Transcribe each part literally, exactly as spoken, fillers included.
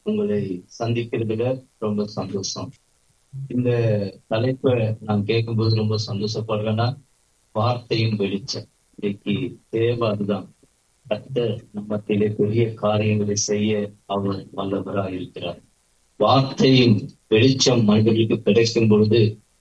உங்களை சந்திக்கிறதுல ரொம்ப சந்தோஷம். இந்த தலைப்பை நான் கேட்கும்போது ரொம்ப சந்தோஷப்படுறேன்னா, வார்த்தையின் வெளிச்சம். இன்னைக்கு தேவை அதுதான். கர்த்தர் நம்மத்திலே பெரிய காரியங்களை செய்ய அவர் வல்லவராக இருக்கிறார். வார்த்தையின் வெளிச்சம் மனிதர்களுக்கு கிடைக்கும் பொழுது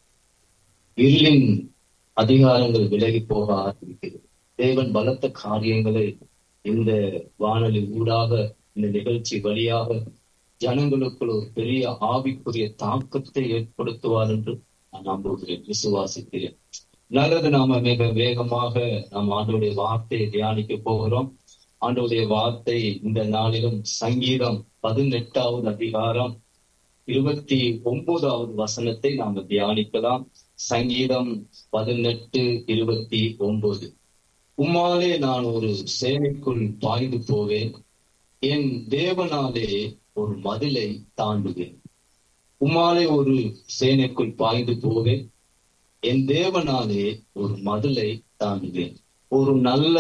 இருளின் அதிகாரங்கள் விலகி போக ஆரம்பிக்கிறது. தேவன் பலத்த காரியங்களை இந்த வானொலி ஊடாக, இந்த நிகழ்ச்சி வழியாக ஜனங்களுக்குள் ஒரு பெரிய ஆவிக்குரிய தாக்கத்தை ஏற்படுத்துவார் என்று நான் நம்புகிறேன், விசுவாசிக்கிறேன். நல்லது, நாம மிக வேகமாக நாம் ஆண்டவருடைய வார்த்தையை தியானிக்க போகிறோம். ஆண்டவருடைய வார்த்தை இந்த நாளிலும் சங்கீதம் பதினெட்டாவது அதிகாரம் இருபத்தி ஒன்பதாவது வசனத்தை நாம தியானிக்கலாம். சங்கீதம் பதினெட்டு இருபத்தி ஒன்பது. உம்மாலே நான் ஒரு சேனைக்குள் பாய்ந்து போவேன், என் தேவனாலே ஒரு மதிலை தாண்டுவேன். உம்மாலே ஒரு சேனைக்குள் பாய்ந்து போவேன், என் தேவனாலே ஒரு மதிலை தாண்டுவேன். ஒரு நல்ல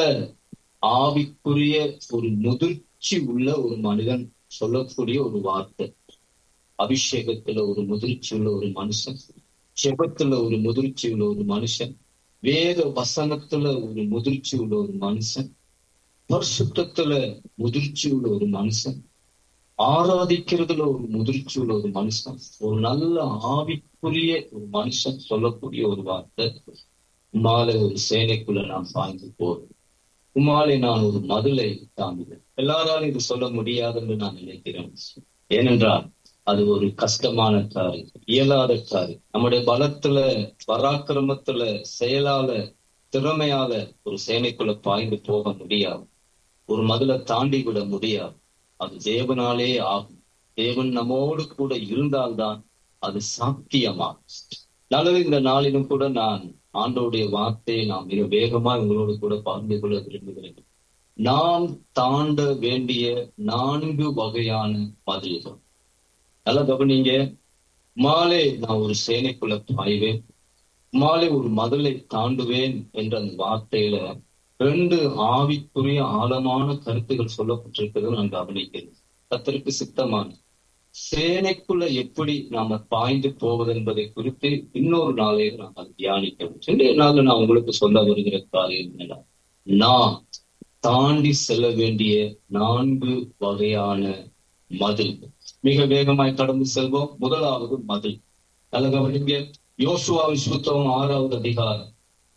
ஆவிக்குரிய ஒரு முதிர்ச்சி உள்ள ஒரு மனிதன் சொல்லக்கூடிய ஒரு வார்த்தை. அபிஷேகத்துல ஒரு முதிர்ச்சி உள்ள ஒரு மனுஷன், ஜெபத்துல ஒரு முதிர்ச்சி உள்ள ஒரு மனுஷன், வேத வசனத்துல ஒரு முதிர்ச்சி உள்ள ஒரு மனுஷன், பரிசுத்தத்துல முதிர்ச்சி உள்ள ஒரு மனுஷன், ஆராதிக்கிறதுல ஒரு முதிர்ச்சி உள்ள ஒரு மனுஷன், ஒரு நல்ல ஆவிக்குரிய ஒரு மனுஷன் சொல்லக்கூடிய ஒரு வார்த்தை. உம்மாலே ஒரு சேனைக்குள்ள நான் பாய்ந்து போறேன், உம்மாலே நான் ஒரு மதிலை தாண்டுவேன். எல்லாராலும் இது சொல்ல முடியாது என்று நான் நினைக்கிறேன். ஏனென்றால் அது ஒரு கஷ்டமான காரியம், இயலாத காரியம். நம்முடைய பலத்துல, பராக்கிரமத்துல, செயலால, திறமையால ஒரு சேனைக்குள்ள பாய்ந்து போக முடியாது, ஒரு மதிலை தாண்டி விட முடியாது. அது தேவனாலே ஆகும். தேவன் நம்மோடு கூட இருந்தால்தான் அது சாத்தியமாகும். நல்லது, இந்த நாளிலும் கூட நான் ஆண்டவருடைய வார்த்தையை நான் மிக வேகமா உங்களோடு கூட பகிர்ந்து கொள்ள விரும்புகிறேன். நாம் தாண்ட வேண்டிய நான்கு வகையான மதில்கள். நல்லா கவனிங்க. மாலை நான் ஒரு சேனைக்குள்ள பாய்வேன், மாலை ஒரு மதிலை தாண்டுவேன் என்ற அந்த வார்த்தையில ரெண்டு ஆவிக்குரிய ஆழமான கருத்துக்கள் சொல்லப்பட்டிருக்கிறது நான் கவனிக்கிறேன். கர்த்தருக்கு சித்தமான சேனைக்குள்ள எப்படி நாம பாய்ந்து போவது என்பதை குறித்து இன்னொரு நாளையில் நாம் தியானிக்கிறோம். இன்றைய நாள்ல நான் உங்களுக்கு சொல்ல வருகிற காரியம் என்னன்னா, நான் தாண்டி செல்ல வேண்டிய நான்கு வகையான மதில். மிக வேகமாய் கடந்து செல்வோம். முதலாவது மதில். நல்ல கவனிங்க. யோசுவாவின் புஸ்தகம் ஆறாவது அதிகாரம்,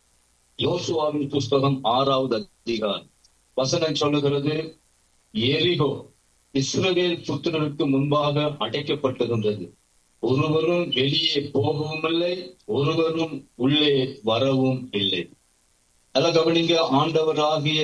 யோசுவாவின் புஸ்தகம் ஆறாவது அதிகாரம் வசனம் சொல்லுகிறது, எரிகோ இஸ்ரவேல் புத்திரருக்கு முன்பாக அடைக்கப்பட்டிருந்தது, ஒருவரும் வெளியே போகவும் இல்லை, ஒருவரும் உள்ளே வரவும் இல்லை. நல்ல கவனிங்க. ஆண்டவராகிய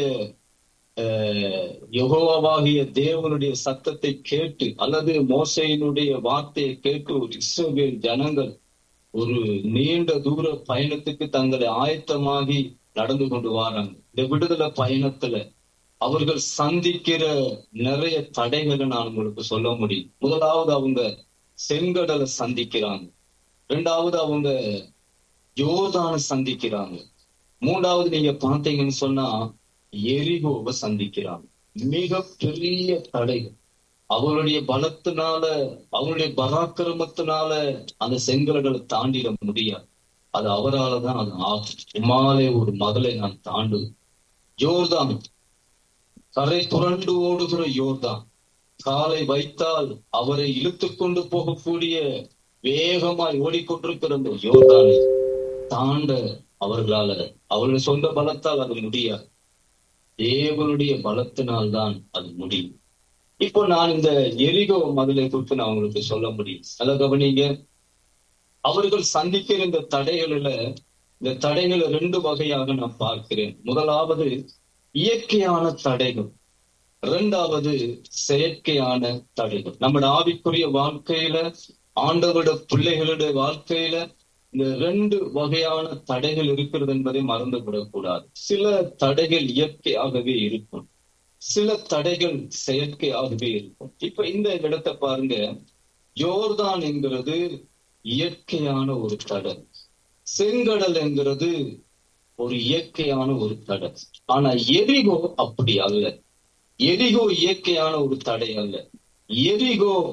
யெகோவாகிய தேவனுடைய சத்தத்தை கேட்டு அல்லது மோசேயினுடைய வார்த்தையை கேட்டு ஒரு இஸ்ரவேல் ஜனங்கள் ஒரு நீண்ட தூர பயணத்துக்கு தங்களை ஆயத்தமாகி நடந்து கொண்டு வராங்க. இந்த விடுதலை பயணத்துல அவர்கள் சந்திக்கிற நிறைய தடைகளை நான் உங்களுக்கு சொல்ல முடியும். முதலாவது அவங்க செங்கடலை சந்திக்கிறாங்க, இரண்டாவது அவங்க யோர்தானை சந்திக்கிறாங்க, மூன்றாவது நீங்க பார்த்தீங்கன்னு சொன்னா எரிகோவை சந்திக்கிறாங்க. மிக பெரிய தடைகள். அவருடைய பலத்தினால, அவருடைய பராக்கிரமத்தினால அந்த செங்கடலை தாண்டிட முடியாது. அது அவரால் தான் அது ஆகும். உம்மாலே ஒரு மதிலை நான் தாண்டுவேன். யோர்தான், கரை புரண்டு ஓடுகிற யோர்தான், காலை வைத்தால் அவரை இழுத்து கொண்டு போகக்கூடிய வேகமாய் ஓடிக்கொண்டிருக்கிற அந்த யோர்தானை தாண்ட அவர்களால, அவருடைய சொந்த பலத்தால் அது முடியாது. தேவனுடைய பலத்தினால்தான் அது முடியும். இப்போ நான் இந்த எரிகோ மதிலை குறித்து நான் உங்களுக்கு சொல்ல முடியும். நல்ல கவனிங்க. அவர்கள் சந்திக்கிற இந்த தடைகளில, இந்த தடைகளை ரெண்டு வகையாக நான் பார்க்கிறேன். முதலாவது இயற்கையான தடைகள், இரண்டாவது செயற்கையான தடைகள். நம்முடைய ஆவிக்குரிய வாழ்க்கையில, ஆண்டவருடைய பிள்ளைகளுடைய வாழ்க்கையில இந்த ரெண்டு வகையான தடைகள் இருக்கிறது என்பதை மறந்து விடக்கூடாது. சில தடைகள் இயற்கையாகவே இருக்கும், சில தடைகள் செயற்கையாகவே இருக்கும். இப்ப இந்த இடத்தை பாருங்க. யோர்தான் என்கிறது இயற்கையான ஒரு தடை, செங்கடல் என்கிறது ஒரு இயற்கையான ஒரு தடை. ஆனா எரிகோ அப்படி அல்ல. எரிகோ இயற்கையான ஒரு தடை அல்ல. எரிகோ